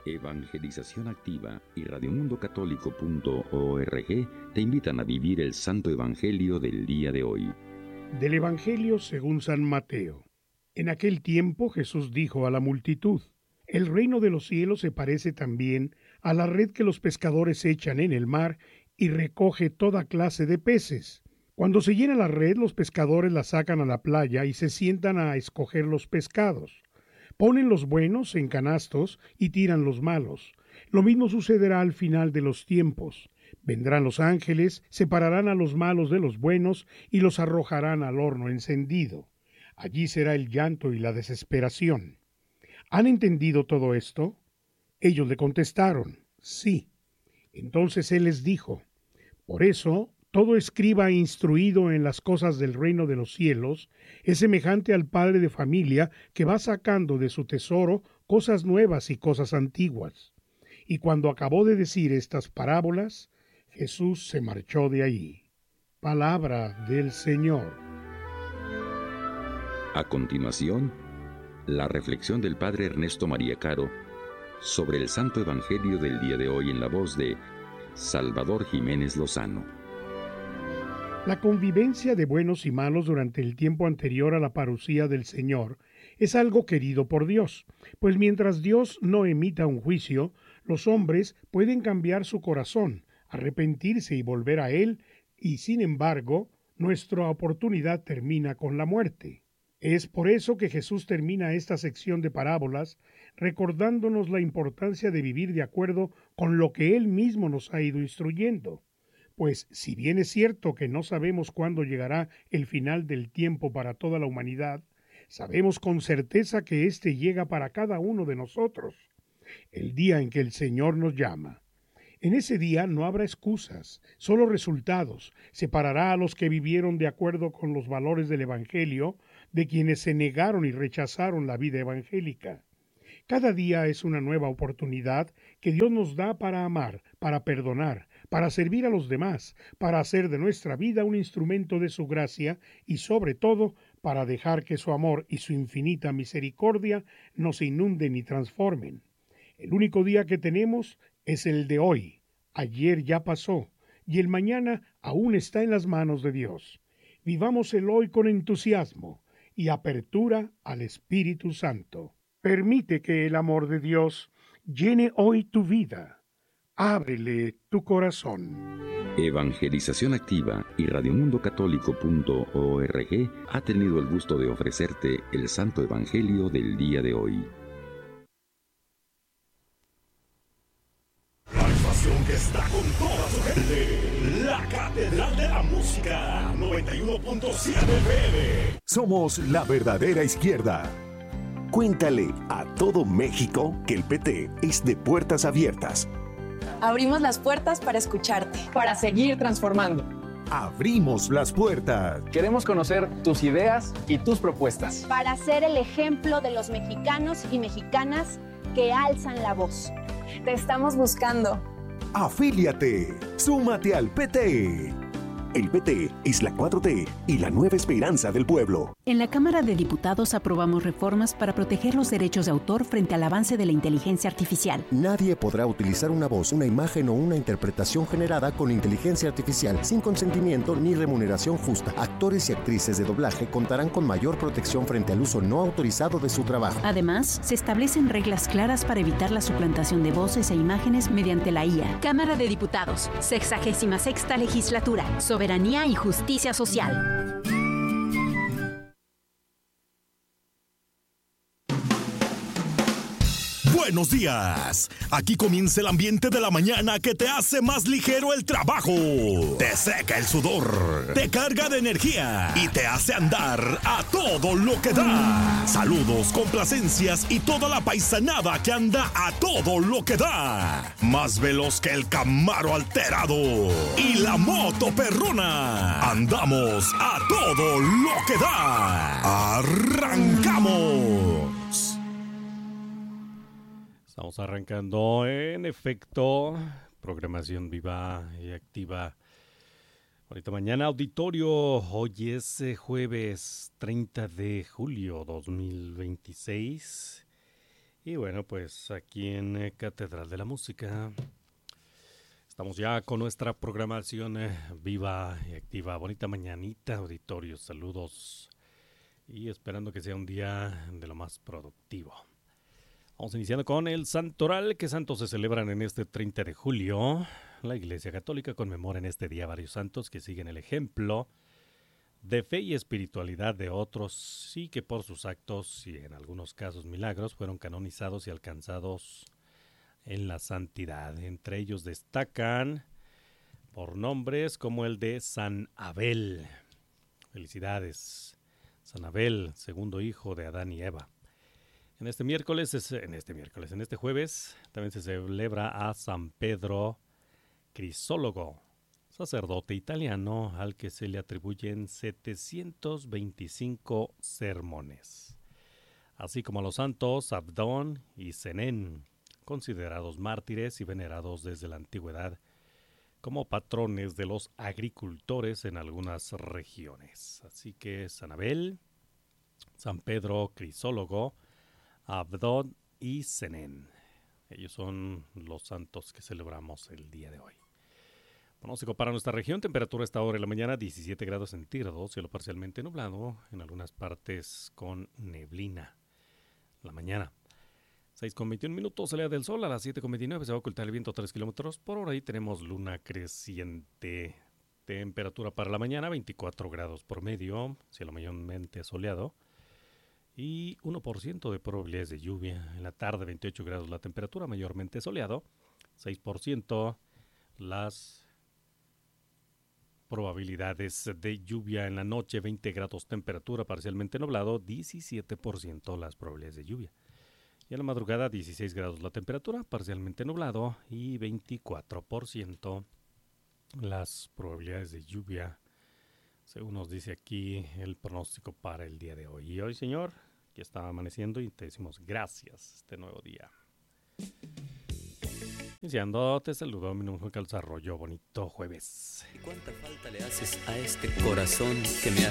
Evangelización Activa y radiomundocatólico.org te invitan a vivir el Santo Evangelio del día de hoy. Del Evangelio según San Mateo. En aquel tiempo Jesús dijo a la multitud: El reino de los cielos se parece también a la red que los pescadores echan en el mar y recoge toda clase de peces. Cuando se llena la red, los pescadores la sacan a la playa y se sientan a escoger los pescados. Ponen los buenos en canastos y tiran los malos. Lo mismo sucederá al final de los tiempos. Vendrán los ángeles, separarán a los malos de los buenos y los arrojarán al horno encendido. Allí será el llanto y la desesperación. ¿Han entendido todo esto? Ellos le contestaron: sí. Entonces él les dijo: por eso, todo escriba instruido en las cosas del reino de los cielos es semejante al padre de familia que va sacando de su tesoro cosas nuevas y cosas antiguas. Y cuando acabó de decir estas parábolas, Jesús se marchó de allí. Palabra del Señor. A continuación, la reflexión del Padre Ernesto María Caro sobre el Santo Evangelio del día de hoy en la voz de Salvador Jiménez Lozano. La convivencia de buenos y malos durante el tiempo anterior a la parucía del Señor es algo querido por Dios, pues mientras Dios no emita un juicio, los hombres pueden cambiar su corazón, arrepentirse y volver a Él, y sin embargo, nuestra oportunidad termina con la muerte. Es por eso que Jesús termina esta sección de parábolas recordándonos la importancia de vivir de acuerdo con lo que Él mismo nos ha ido instruyendo. Pues si bien es cierto que no sabemos cuándo llegará el final del tiempo para toda la humanidad, sabemos con certeza que éste llega para cada uno de nosotros, el día en que el Señor nos llama. En ese día no habrá excusas, solo resultados. Separará a los que vivieron de acuerdo con los valores del Evangelio de quienes se negaron y rechazaron la vida evangélica. Cada día es una nueva oportunidad que Dios nos da para amar, para perdonar, para servir a los demás, para hacer de nuestra vida un instrumento de su gracia y, sobre todo, para dejar que su amor y su infinita misericordia nos inunden y transformen. El único día que tenemos es el de hoy. Ayer ya pasó y el mañana aún está en las manos de Dios. Vivamos el hoy con entusiasmo y apertura al Espíritu Santo. Permite que el amor de Dios llene hoy tu vida. Ábrele tu corazón. Evangelización Activa y radiomundocatólico.org ha tenido el gusto de ofrecerte el Santo Evangelio del día de hoy. La estación que está con toda su gente, la Catedral de la Música, 91.7 FM. Somos la verdadera izquierda. Cuéntale a todo México que el PT es de puertas abiertas. Abrimos las puertas para escucharte. Para seguir transformando. Abrimos las puertas. Queremos conocer tus ideas y tus propuestas. Para ser el ejemplo de los mexicanos y mexicanas que alzan la voz. Te estamos buscando. Afíliate. Súmate al PT. El PT es la 4T y la nueva esperanza del pueblo. En la Cámara de Diputados aprobamos reformas para proteger los derechos de autor frente al avance de la inteligencia artificial. Nadie podrá utilizar una voz, una imagen o una interpretación generada con inteligencia artificial sin consentimiento ni remuneración justa. Actores y actrices de doblaje contarán con mayor protección frente al uso no autorizado de su trabajo. Además, se establecen reglas claras para evitar la suplantación de voces e imágenes mediante la IA. Cámara de Diputados, 66ª Legislatura. Soberanía y justicia social. Buenos días. Aquí comienza el ambiente de la mañana que te hace más ligero el trabajo. Te seca el sudor, te carga de energía y te hace andar a todo lo que da. Saludos, complacencias y toda la paisanada que anda a todo lo que da. Más veloz que el Camaro alterado y la moto perrona. Andamos a todo lo que da. ¡Arrancamos! Estamos arrancando, en efecto, programación viva y activa. Ahorita mañana, auditorio. Hoy es jueves 30 de julio 2026. Y bueno, pues aquí en Catedral de la Música estamos ya con nuestra programación viva y activa. Bonita mañanita, auditorio, saludos y esperando que sea un día de lo más productivo. Vamos iniciando con el Santoral. ¿Qué santos se celebran en este 30 de julio? La Iglesia Católica conmemora en este día varios santos que siguen el ejemplo de fe y espiritualidad de otros y que por sus actos y en algunos casos milagros fueron canonizados y alcanzados en la santidad. Entre ellos destacan por nombres como el de San Abel. Felicidades, San Abel, segundo hijo de Adán y Eva. En este jueves también se celebra a San Pedro Crisólogo, sacerdote italiano al que se le atribuyen 725 sermones, así como a los santos Abdón y Zenén, considerados mártires y venerados desde la antigüedad como patrones de los agricultores en algunas regiones. Así que San Abel, San Pedro Crisólogo, Abdón y Zenén. Ellos son los santos que celebramos el día de hoy. Pronóstico para nuestra región: temperatura a esta hora de la mañana 17 grados centígrados, cielo parcialmente nublado, en algunas partes con neblina. La mañana 6:21 minutos, salida del sol. A las 7:29 se va a ocultar el viento 3 kilómetros por hora y tenemos luna creciente. Temperatura para la mañana 24 grados promedio, cielo mayormente soleado y 1% de probabilidades de lluvia. En la tarde 28 grados la temperatura, mayormente soleado, 6% las probabilidades de lluvia. En la noche 20 grados temperatura, parcialmente nublado, 17% las probabilidades de lluvia. Y en la madrugada 16 grados la temperatura, parcialmente nublado y 24% las probabilidades de lluvia, según nos dice aquí el pronóstico para el día de hoy. Y hoy, señor, que está amaneciendo y te decimos gracias este nuevo día. Iniciando, te saludo, mi nombre es Juan Carlos Arroyo. Bonito jueves. ¿Y cuánta falta le haces a este corazón que me